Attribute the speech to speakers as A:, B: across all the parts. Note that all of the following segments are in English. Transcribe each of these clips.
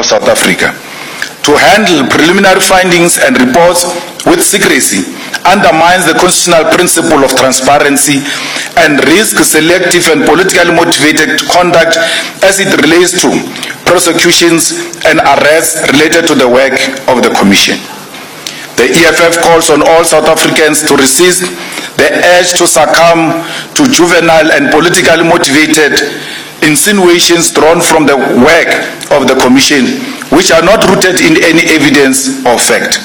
A: South Africa. To handle preliminary findings and reports with secrecy undermines the constitutional principle of transparency and risks selective and politically motivated conduct as it relates to prosecutions and arrests related to the work of the Commission. The EFF calls on all South Africans to resist the urge to succumb to juvenile and politically motivated insinuations drawn from the work of the Commission, which are not rooted in any evidence or fact.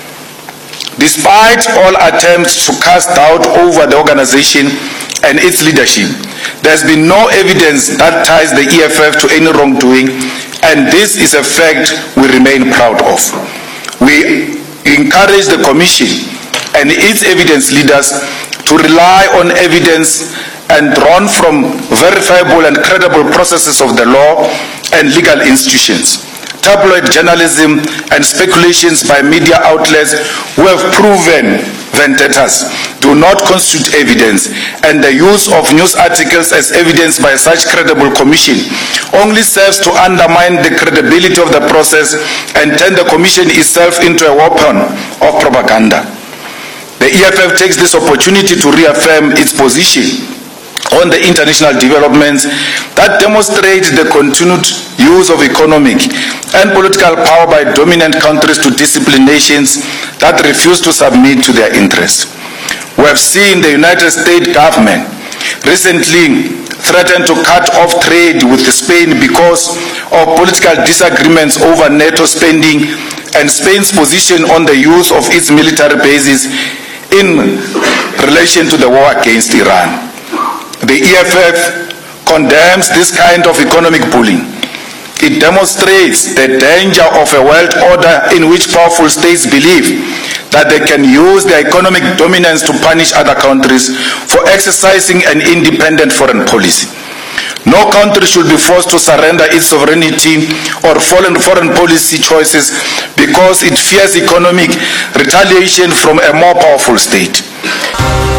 A: Despite all attempts to cast doubt over the organization and its leadership, there has been no evidence that ties the EFF to any wrongdoing, and this is a fact we remain proud of. We encourage the Commission and its evidence leaders to rely on evidence and drawn from verifiable and credible processes of the law and legal institutions. Tabloid journalism and speculations by media outlets who have proven vendettas do not constitute evidence, and the use of news articles as evidence by such credible commission only serves to undermine the credibility of the process and turn the Commission itself into a weapon of propaganda. The EFF takes this opportunity to reaffirm its position on the international developments that demonstrate the continued use of economic and political power by dominant countries to discipline nations that refuse to submit to their interests. We have seen the United States government recently threaten to cut off trade with Spain because of political disagreements over NATO spending and Spain's position on the use of its military bases in relation to the war against Iran. The EFF condemns this kind of economic bullying. It demonstrates the danger of a world order in which powerful states believe that they can use their economic dominance to punish other countries for exercising an independent foreign policy. No country should be forced to surrender its sovereignty or foreign policy choices because it fears economic retaliation from a more powerful state.